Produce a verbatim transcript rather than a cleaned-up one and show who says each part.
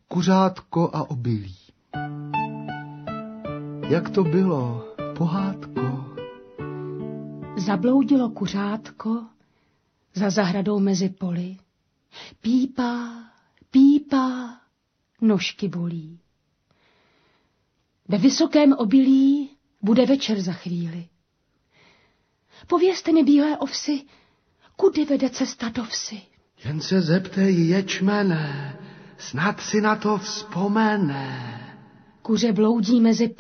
Speaker 1: Kuřátko a obilí. Jak to bylo, pohádko?
Speaker 2: Zabloudilo kuřátko za zahradou mezi poli. Pípá, pípá, nožky bolí. Ve vysokém obilí bude večer za chvíli. Povězte mi, bílé ovsi, kudy vede cesta do vsi?
Speaker 1: Jen se zeptej ječmene, snad si na to vzpomene.
Speaker 2: Kuře bloudí mezi